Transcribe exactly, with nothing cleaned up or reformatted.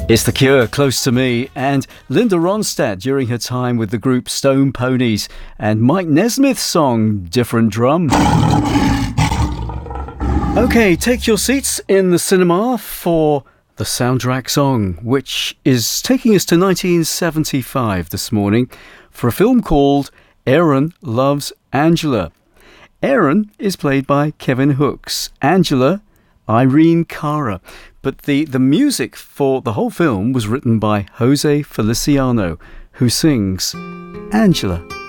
It's The Cure, Close to Me, and Linda Ronstadt during her time with the group Stone Ponies, and Mike Nesmith's song, Different Drum. Okay, take your seats in the cinema for the soundtrack song, which is taking us to nineteen seventy-five this morning for a film called Aaron Loves Angela. Aaron is played by Kevin Hooks, Angela, Irene Cara. But the, the music for the whole film was written by Jose Feliciano, who sings Angela.